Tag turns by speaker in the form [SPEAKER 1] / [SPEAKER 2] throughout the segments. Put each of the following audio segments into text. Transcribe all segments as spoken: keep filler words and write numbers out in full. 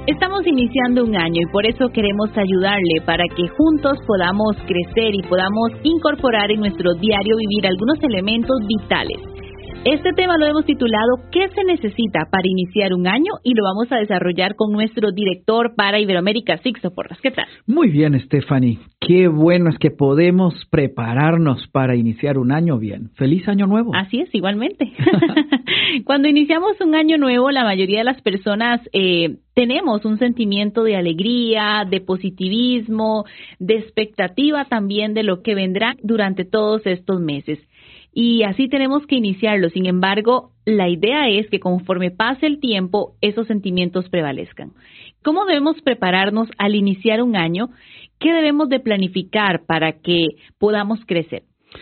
[SPEAKER 1] Estamos iniciando un año y por eso queremos ayudarle para que juntos podamos crecer y podamos incorporar en nuestro diario vivir algunos elementos vitales. Este tema lo hemos titulado ¿Qué se necesita para iniciar un año? Y lo vamos a desarrollar con nuestro director para Iberoamérica, Sixto Porras. ¿Qué tal?
[SPEAKER 2] Muy bien, Stephanie. Qué bueno es que podemos prepararnos para iniciar un año bien. ¡Feliz año nuevo!
[SPEAKER 1] Así es, igualmente. Cuando iniciamos un año nuevo, la mayoría de las personas eh, tenemos un sentimiento de alegría, de positivismo, de expectativa también de lo que vendrá durante todos estos meses. Y así tenemos que iniciarlo. Sin embargo, la idea es que conforme pase el tiempo, esos sentimientos prevalezcan. ¿Cómo debemos prepararnos al iniciar un año? ¿Qué debemos de planificar para que podamos crecer?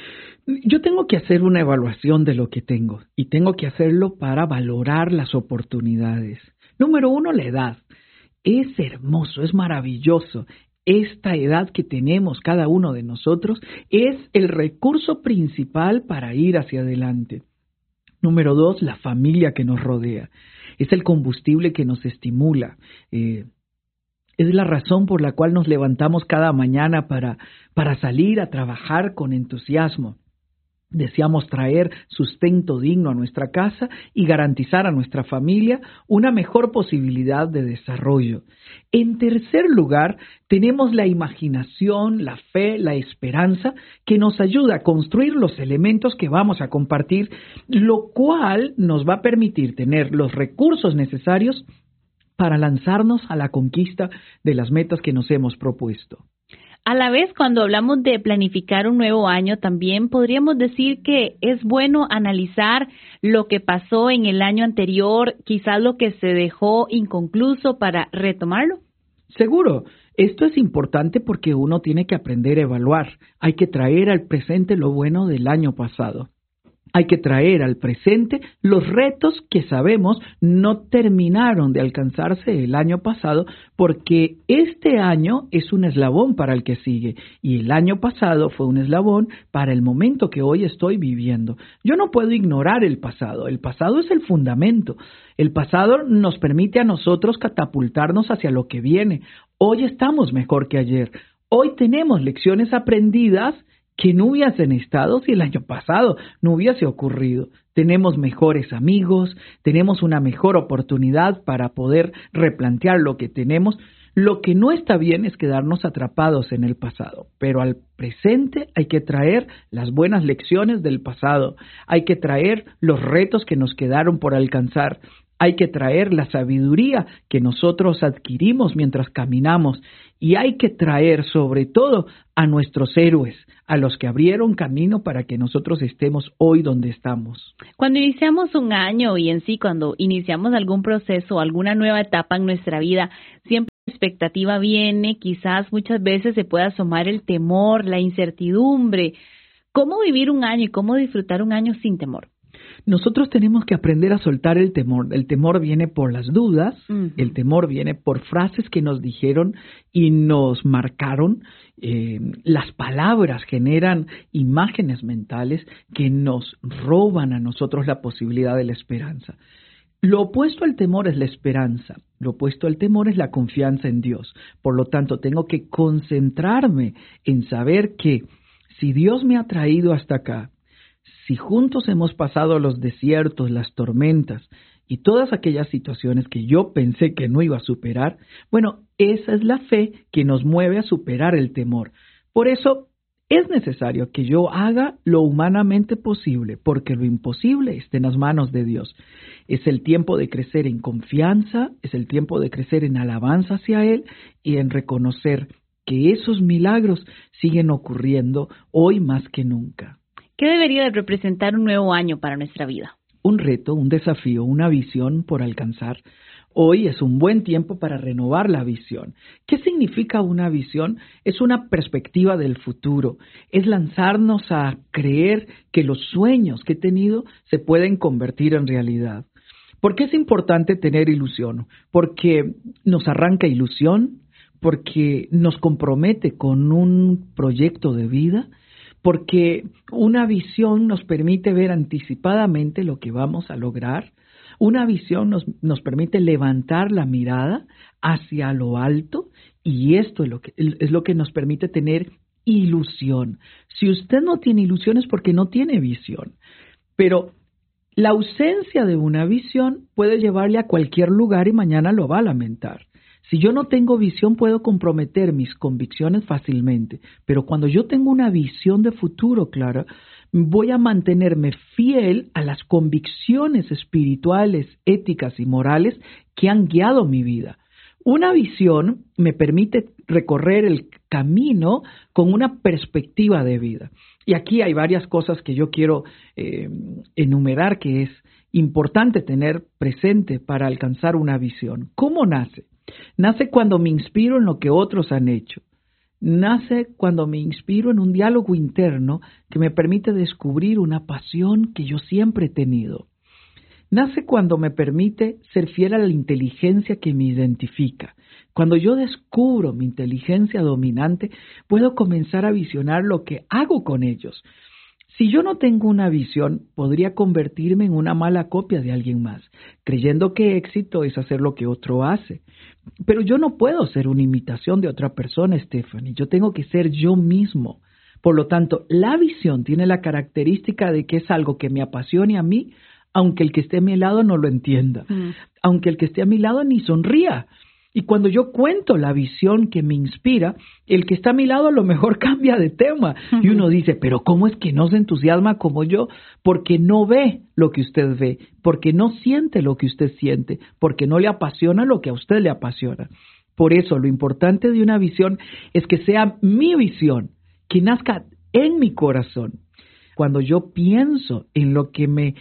[SPEAKER 2] Yo tengo que hacer una evaluación de lo que tengo y tengo que hacerlo para valorar las oportunidades. Número uno, la edad. Es hermoso, es maravilloso. Esta edad que tenemos cada uno de nosotros es el recurso principal para ir hacia adelante. Número dos, la familia que nos rodea. Es el combustible que nos estimula. Eh, es la razón por la cual nos levantamos cada mañana para, para salir a trabajar con entusiasmo. Deseamos traer sustento digno a nuestra casa y garantizar a nuestra familia una mejor posibilidad de desarrollo. En tercer lugar, tenemos la imaginación, la fe, la esperanza que nos ayuda a construir los elementos que vamos a compartir, lo cual nos va a permitir tener los recursos necesarios para lanzarnos a la conquista de las metas que nos hemos propuesto.
[SPEAKER 1] A la vez, cuando hablamos de planificar un nuevo año, también podríamos decir que es bueno analizar lo que pasó en el año anterior, quizás lo que se dejó inconcluso para retomarlo.
[SPEAKER 2] Seguro, esto es importante porque uno tiene que aprender a evaluar. Hay que traer al presente lo bueno del año pasado. Hay que traer al presente los retos que sabemos no terminaron de alcanzarse el año pasado porque este año es un eslabón para el que sigue y el año pasado fue un eslabón para el momento que hoy estoy viviendo. Yo no puedo ignorar el pasado. El pasado es el fundamento. El pasado nos permite a nosotros catapultarnos hacia lo que viene. Hoy estamos mejor que ayer. Hoy tenemos lecciones aprendidas que no hubiesen estado si el año pasado no hubiese ocurrido. Tenemos mejores amigos, tenemos una mejor oportunidad para poder replantear lo que tenemos. Lo que no está bien es quedarnos atrapados en el pasado, pero al presente hay que traer las buenas lecciones del pasado, hay que traer los retos que nos quedaron por alcanzar. Hay que traer la sabiduría que nosotros adquirimos mientras caminamos y hay que traer sobre todo a nuestros héroes, a los que abrieron camino para que nosotros estemos hoy donde estamos.
[SPEAKER 1] Cuando iniciamos un año y en sí cuando iniciamos algún proceso, alguna nueva etapa en nuestra vida, siempre la expectativa viene, quizás muchas veces se puede asomar el temor, la incertidumbre. ¿Cómo vivir un año y cómo disfrutar un año sin temor?
[SPEAKER 2] Nosotros tenemos que aprender a soltar el temor. El temor viene por las dudas, uh-huh. El temor viene por frases que nos dijeron y nos marcaron. Eh, las palabras generan imágenes mentales que nos roban a nosotros la posibilidad de la esperanza. Lo opuesto al temor es la esperanza. Lo opuesto al temor es la confianza en Dios. Por lo tanto, tengo que concentrarme en saber que si Dios me ha traído hasta acá, si juntos hemos pasado los desiertos, las tormentas y todas aquellas situaciones que yo pensé que no iba a superar, bueno, esa es la fe que nos mueve a superar el temor. Por eso es necesario que yo haga lo humanamente posible, porque lo imposible está en las manos de Dios. Es el tiempo de crecer en confianza, es el tiempo de crecer en alabanza hacia Él y en reconocer que esos milagros siguen ocurriendo hoy más que nunca.
[SPEAKER 1] ¿Qué debería de representar un nuevo año para nuestra vida?
[SPEAKER 2] Un reto, un desafío, una visión por alcanzar. Hoy es un buen tiempo para renovar la visión. ¿Qué significa una visión? Es una perspectiva del futuro. Es lanzarnos a creer que los sueños que he tenido se pueden convertir en realidad. ¿Por qué es importante tener ilusión? Porque nos arranca ilusión, porque nos compromete con un proyecto de vida, porque una visión nos permite ver anticipadamente lo que vamos a lograr. Una visión nos, nos permite levantar la mirada hacia lo alto y esto es lo que, es lo que nos permite tener ilusión. Si usted no tiene ilusión es porque no tiene visión. Pero la ausencia de una visión puede llevarle a cualquier lugar y mañana lo va a lamentar. Si yo no tengo visión, puedo comprometer mis convicciones fácilmente. Pero cuando yo tengo una visión de futuro clara, voy a mantenerme fiel a las convicciones espirituales, éticas y morales que han guiado mi vida. Una visión me permite recorrer el camino con una perspectiva de vida. Y aquí hay varias cosas que yo quiero eh, enumerar que es importante tener presente para alcanzar una visión. ¿Cómo nace? Nace cuando me inspiro en lo que otros han hecho. Nace cuando me inspiro en un diálogo interno que me permite descubrir una pasión que yo siempre he tenido. Nace cuando me permite ser fiel a la inteligencia que me identifica. Cuando yo descubro mi inteligencia dominante, puedo comenzar a visionar lo que hago con ellos. Si yo no tengo una visión, podría convertirme en una mala copia de alguien más, creyendo que éxito es hacer lo que otro hace. Pero yo no puedo ser una imitación de otra persona, Stephanie. Yo tengo que ser yo mismo. Por lo tanto, la visión tiene la característica de que es algo que me apasione a mí, aunque el que esté a mi lado no lo entienda, mm. aunque el que esté a mi lado ni sonría. Y cuando yo cuento la visión que me inspira, el que está a mi lado a lo mejor cambia de tema. Uh-huh. Y uno dice, pero ¿cómo es que no se entusiasma como yo? Porque no ve lo que usted ve, porque no siente lo que usted siente, porque no le apasiona lo que a usted le apasiona. Por eso lo importante de una visión es que sea mi visión, que nazca en mi corazón. Cuando yo pienso en lo que me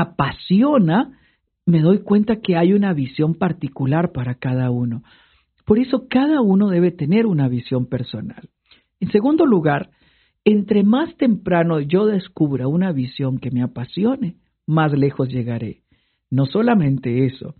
[SPEAKER 2] apasiona, me doy cuenta que hay una visión particular para cada uno. Por eso cada uno debe tener una visión personal. En segundo lugar, entre más temprano yo descubra una visión que me apasione, más lejos llegaré. No solamente eso,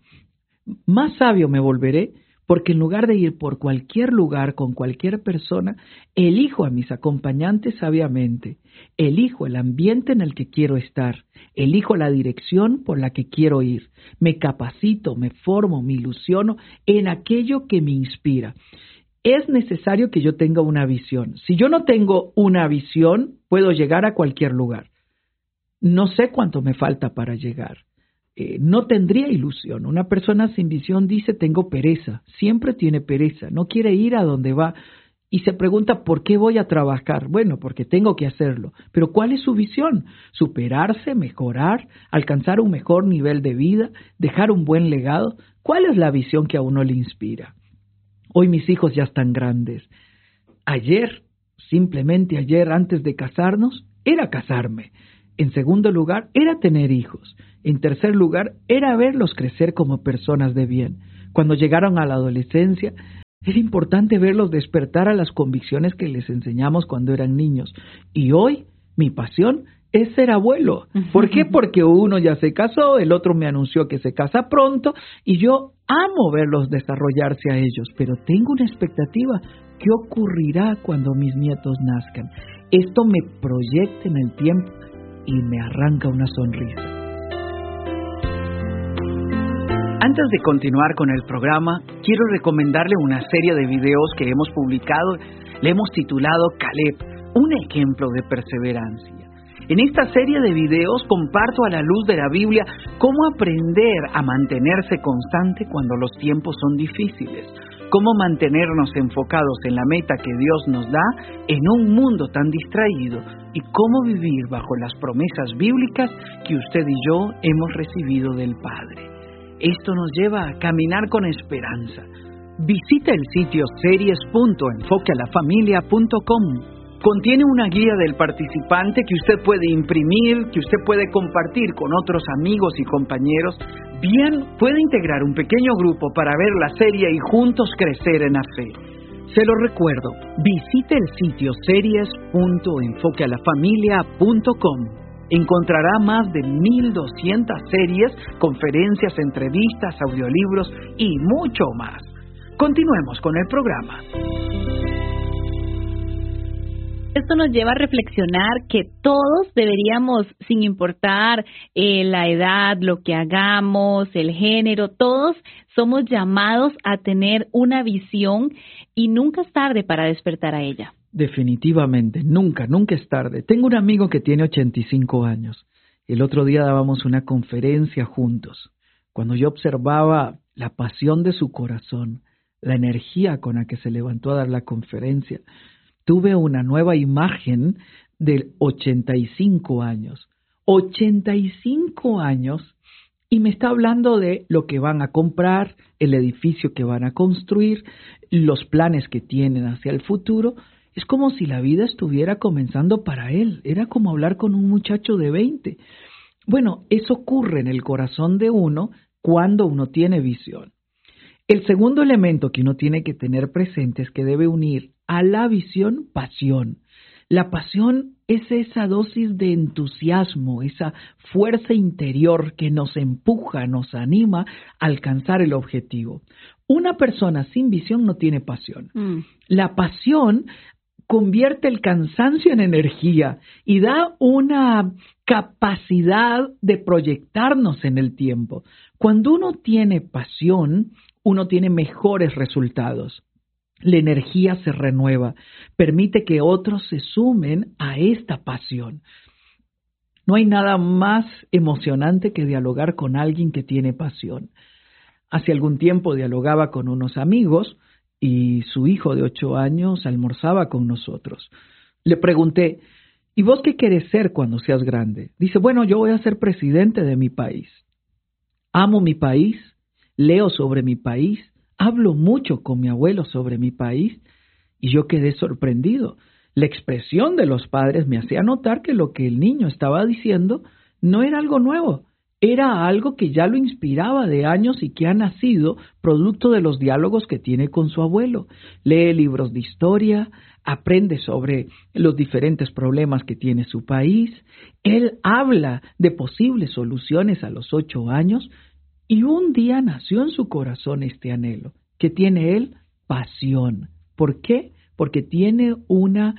[SPEAKER 2] más sabio me volveré, porque en lugar de ir por cualquier lugar con cualquier persona, elijo a mis acompañantes sabiamente, elijo el ambiente en el que quiero estar, elijo la dirección por la que quiero ir, me capacito, me formo, me ilusiono en aquello que me inspira. Es necesario que yo tenga una visión. Si yo no tengo una visión, puedo llegar a cualquier lugar. No sé cuánto me falta para llegar. Eh, no tendría ilusión. Una persona sin visión dice, tengo pereza. Siempre tiene pereza. No quiere ir a donde va. Y se pregunta, ¿por qué voy a trabajar? Bueno, porque tengo que hacerlo. Pero ¿cuál es su visión? Superarse, mejorar, alcanzar un mejor nivel de vida, dejar un buen legado. ¿Cuál es la visión que a uno le inspira? Hoy mis hijos ya están grandes. Ayer, simplemente ayer, antes de casarnos, era casarme. En segundo lugar, era tener hijos. En tercer lugar, era verlos crecer como personas de bien. Cuando llegaron a la adolescencia, era importante verlos despertar a las convicciones que les enseñamos cuando eran niños. Y hoy, mi pasión es ser abuelo. ¿Por qué? Porque uno ya se casó, el otro me anunció que se casa pronto, y yo amo verlos desarrollarse a ellos, pero tengo una expectativa. ¿Qué ocurrirá cuando mis nietos nazcan? Esto me proyecta en el tiempo y me arranca una sonrisa. Antes de continuar con el programa, quiero recomendarle una serie de videos que hemos publicado. Le hemos titulado Caleb, un ejemplo de perseverancia. En esta serie de videos comparto a la luz de la Biblia cómo aprender a mantenerse constante cuando los tiempos son difíciles, cómo mantenernos enfocados en la meta que Dios nos da en un mundo tan distraído y cómo vivir bajo las promesas bíblicas que usted y yo hemos recibido del Padre. Esto nos lleva a caminar con esperanza. Visita el sitio series punto enfoque a la familia punto com. Contiene una guía del participante que usted puede imprimir, que usted puede compartir con otros amigos y compañeros. Bien, puede integrar un pequeño grupo para ver la serie y juntos crecer en la fe. Se lo recuerdo, visite el sitio series punto enfoque a la familia punto com. Encontrará más de mil doscientas series, conferencias, entrevistas, audiolibros y mucho más. Continuemos con el programa.
[SPEAKER 1] Esto nos lleva a reflexionar que todos deberíamos, sin importar eh, la edad, lo que hagamos, el género, todos somos llamados a tener una visión y nunca es tarde para despertar a ella.
[SPEAKER 2] Definitivamente, nunca, nunca es tarde. Tengo un amigo que tiene ochenta y cinco años. El otro día dábamos una conferencia juntos. Cuando yo observaba la pasión de su corazón, la energía con la que se levantó a dar la conferencia, tuve una nueva imagen de ochenta y cinco años. ochenta y cinco años y me está hablando de lo que van a comprar, el edificio que van a construir, los planes que tienen hacia el futuro. Es como si la vida estuviera comenzando para él. Era como hablar con un muchacho de veinte. Bueno, eso ocurre en el corazón de uno cuando uno tiene visión. El segundo elemento que uno tiene que tener presente es que debe unir a la visión pasión. La pasión es esa dosis de entusiasmo, esa fuerza interior que nos empuja, nos anima a alcanzar el objetivo. Una persona sin visión no tiene pasión. Mm. La pasión convierte el cansancio en energía y da una capacidad de proyectarnos en el tiempo. Cuando uno tiene pasión, uno tiene mejores resultados. La energía se renueva, permite que otros se sumen a esta pasión. No hay nada más emocionante que dialogar con alguien que tiene pasión. Hace algún tiempo dialogaba con unos amigos y su hijo de ocho años almorzaba con nosotros. Le pregunté, ¿y vos qué querés ser cuando seas grande? Dice, bueno, yo voy a ser presidente de mi país. Amo mi país, leo sobre mi país, hablo mucho con mi abuelo sobre mi país y yo quedé sorprendido. La expresión de los padres me hacía notar que lo que el niño estaba diciendo no era algo nuevo, era algo que ya lo inspiraba de años y que ha nacido producto de los diálogos que tiene con su abuelo. Lee libros de historia, aprende sobre los diferentes problemas que tiene su país. Él habla de posibles soluciones a los ocho años y un día nació en su corazón este anhelo. ¿Qué tiene él? Pasión. ¿Por qué? Porque tiene una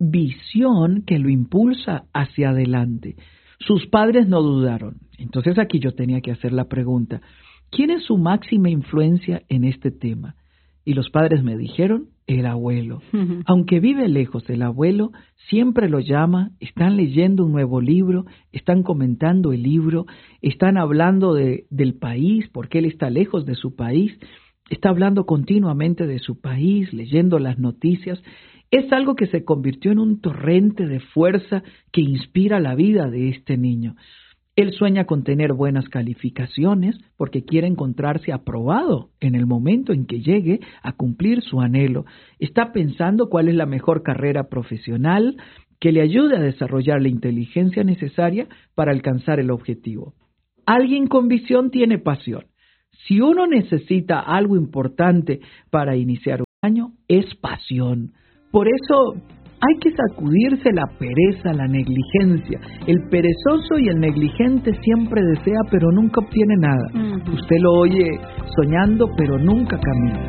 [SPEAKER 2] visión que lo impulsa hacia adelante. Sus padres no dudaron. Entonces aquí yo tenía que hacer la pregunta, ¿quién es su máxima influencia en este tema? Y los padres me dijeron, el abuelo. Uh-huh. Aunque vive lejos, el abuelo siempre lo llama, están leyendo un nuevo libro, están comentando el libro, están hablando de, del país, porque él está lejos de su país, está hablando continuamente de su país, leyendo las noticias. Es algo que se convirtió en un torrente de fuerza que inspira la vida de este niño. Él sueña con tener buenas calificaciones porque quiere encontrarse aprobado en el momento en que llegue a cumplir su anhelo. Está pensando cuál es la mejor carrera profesional que le ayude a desarrollar la inteligencia necesaria para alcanzar el objetivo. Alguien con visión tiene pasión. Si uno necesita algo importante para iniciar un año, es pasión. Por eso hay que sacudirse la pereza, la negligencia. El perezoso y el negligente siempre desea, pero nunca obtiene nada. Uh-huh. Usted lo oye soñando, pero nunca camina.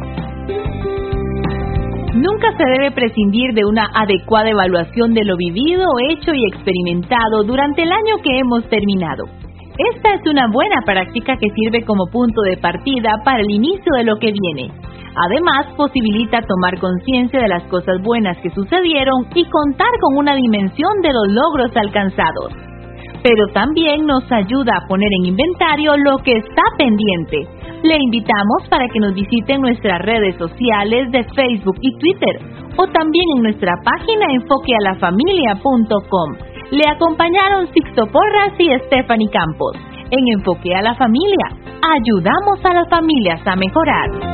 [SPEAKER 1] Nunca se debe prescindir de una adecuada evaluación de lo vivido, hecho y experimentado durante el año que hemos terminado. Esta es una buena práctica que sirve como punto de partida para el inicio de lo que viene. Además, posibilita tomar conciencia de las cosas buenas que sucedieron y contar con una dimensión de los logros alcanzados. Pero también nos ayuda a poner en inventario lo que está pendiente. Le invitamos para que nos visite en nuestras redes sociales de Facebook y Twitter o también en nuestra página enfoque a la familia punto com. Le acompañaron Sixto Porras y Stephanie Campos. En Enfoque a la Familia, ayudamos a las familias a mejorar.